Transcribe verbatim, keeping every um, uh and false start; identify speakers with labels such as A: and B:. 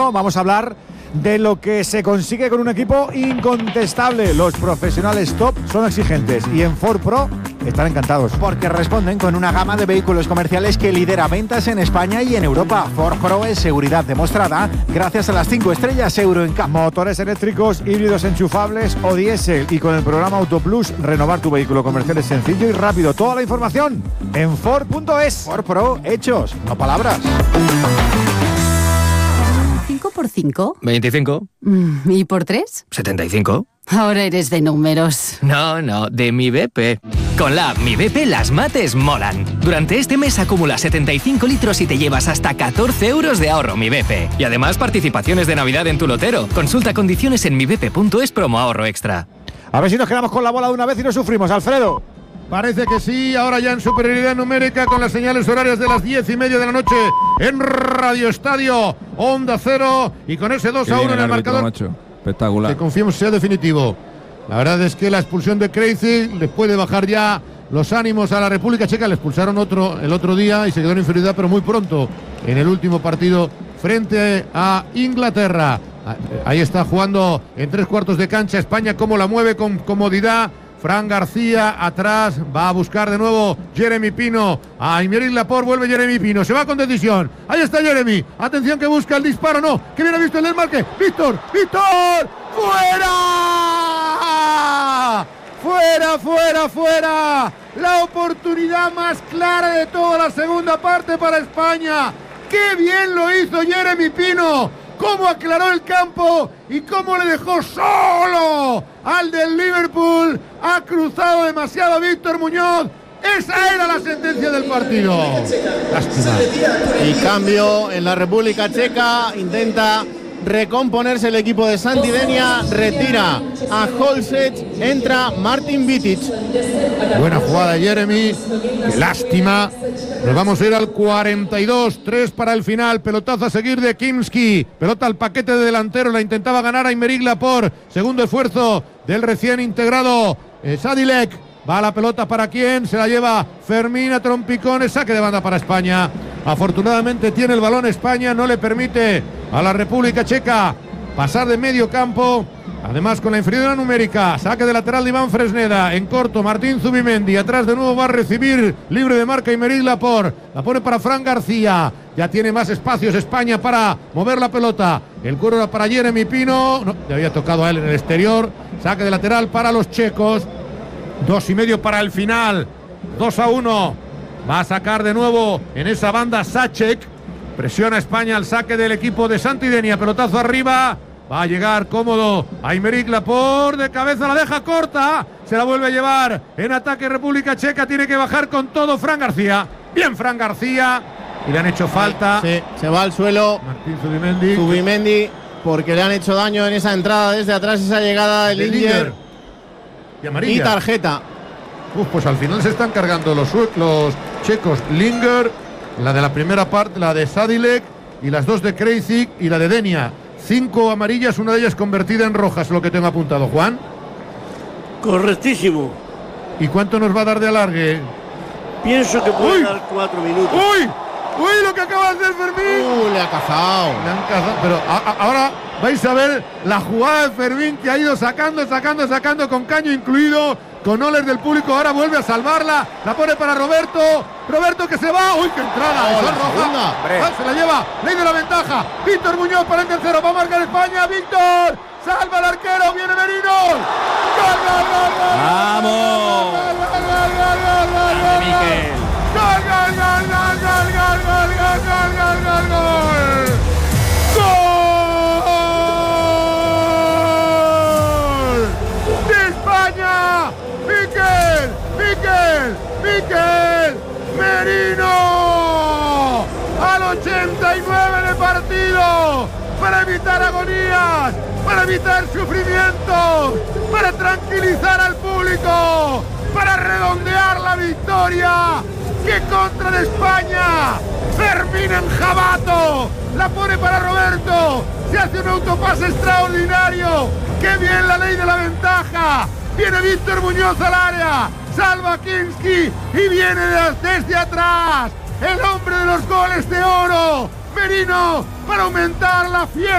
A: uno vamos a hablar de lo que se consigue con un equipo incontestable. Los profesionales top son exigentes y en Ford Pro están encantados.
B: Porque responden con una gama de vehículos comerciales que lidera ventas en España y en Europa. Ford Pro es seguridad demostrada gracias a las cinco estrellas Euro N C A P.
A: Motores eléctricos, híbridos enchufables o diésel. Y con el programa Auto Plus, renovar tu vehículo comercial es sencillo y rápido. Toda la información en Ford punto es.
B: Ford Pro, hechos, no palabras.
C: ¿cinco por cinco?
D: veinticinco.
C: ¿Y por tres?
D: setenta y cinco.
C: Ahora eres de números.
D: No, no, de mi B P. Con la app Mi B P las mates molan. Durante este mes acumula setenta y cinco litros y te llevas hasta catorce euros de ahorro Mi B P. Y además participaciones de Navidad en tu lotero. Consulta condiciones en mi b p punto es promo ahorro extra.
A: A ver si nos quedamos con la bola de una vez y no sufrimos, Alfredo.
E: Parece que sí, ahora ya en superioridad numérica con las señales horarias de las diez y media de la noche en Radio Estadio, Onda Cero, y con ese dos a uno en el marcador.
F: Macho. Espectacular.
E: Que confiemos sea definitivo. La verdad es que la expulsión de Crazy le puede bajar ya los ánimos a la República Checa. Le expulsaron otro el otro día y se quedó en inferioridad, pero muy pronto en el último partido frente a Inglaterra. Ahí está jugando en tres cuartos de cancha España, cómo la mueve con comodidad. Fran García atrás, va a buscar de nuevo Jeremy Pino. A Aymeric Laporte, vuelve Jeremy Pino, se va con decisión. Ahí está Jeremy, atención que busca el disparo, no, que viene visto el desmarque. Víctor, Víctor, fuera, fuera, fuera, fuera. La oportunidad más clara de toda la segunda parte para España. ¡Qué bien lo hizo Jeremy Pino! Cómo aclaró el campo y cómo le dejó solo al del Liverpool. Ha cruzado demasiado a Víctor Muñoz. Esa era la sentencia del partido. Lástima.
G: Y cambio en la República Checa. Intenta recomponerse el equipo de Santidenia. Retira a Holset. Entra Martin Vitic.
E: Buena jugada Jeremy. Qué lástima. Nos vamos a ir al cuarenta y dos, tres para el final. Pelotazo a seguir de Kimski. Pelota al paquete de delantero. La intentaba ganar a Aymeric Laporte. Segundo esfuerzo del recién integrado eh, Sadilek. Va la pelota para quién. Se la lleva Fermín a trompicones. Saque de banda para España. Afortunadamente tiene el balón España. No le permite a la República Checa pasar de medio campo. Además con la inferioridad numérica, saque de lateral de Iván Fresneda, en corto Martín Zubimendi, atrás de nuevo va a recibir libre de marca Aymeric Laporte, la pone para Fran García, ya tiene más espacios España para mover la pelota, el cuero era para Jeremy Pino, no, le había tocado a él en el exterior, saque de lateral para los checos, dos y medio para el final, dos a uno, va a sacar de nuevo en esa banda Sacek, presiona España al saque del equipo de Santidenia, pelotazo arriba. Va a llegar cómodo Aymeric Laporte, de cabeza la deja corta, se la vuelve a llevar en ataque República Checa, tiene que bajar con todo Fran García. Bien Fran García, y le han hecho falta.
G: Sí, se va al suelo
E: Martín Zubimendi.
G: Zubimendi, porque le han hecho daño en esa entrada desde atrás, esa llegada de Linger.
E: Y amarilla.
G: Y tarjeta.
E: Uf, pues al final se están cargando los, los checos. Linger, la de la primera parte, la de Sadilek, y las dos de Krejci y la de Denia. Cinco amarillas, una de ellas convertida en roja, es lo que tengo apuntado, Juan.
H: Correctísimo.
E: ¿Y cuánto nos va a dar de alargue?
H: Pienso que puede
E: ¡Uy!
H: dar cuatro minutos.
E: ¡Uy! ¡Uy! Lo que acaba de hacer Fermín.
G: Uh, le ha cazado.
E: Le han cazado. Pero a, a, ahora vais a ver la jugada de Fermín que ha ido sacando, sacando, sacando, con caño incluido, con oles del público. Ahora vuelve a salvarla. La pone para Roberto. Roberto que se va. ¡Uy, qué entrada!
G: Oh,
E: Esa
G: la
E: roja.
G: segunda.
E: Ah, se la lleva. Ley de la ventaja. Víctor Muñoz para el tercero. Va a marcar España. Víctor. Salva al arquero. Viene Merino. ¡Gol, gol, gol, gol!
F: ¡Vamos!
E: ¡Gol, gol, gol, gol, gol, gol, gol!
F: Miquel.
E: ¡Gol, gol, gol, gol, gol, gol, gol, gol, gol, gol, gol, gol! ¡Gol! ¡De España! ¡Miquel! ¡Miquel! ¡Miquel! ¡Merino! Al ochenta y nueve de partido, para evitar agonías, para evitar sufrimientos, para tranquilizar al público, para redondear la victoria. ¡Qué contra de España! Fermín Enjabato la pone para Roberto, se hace un autopase extraordinario. ¡Qué bien la ley de la ventaja! Viene Víctor Muñoz al área, salva a Kinski y viene desde atrás el hombre de los goles de oro, Merino, para aumentar la fiesta.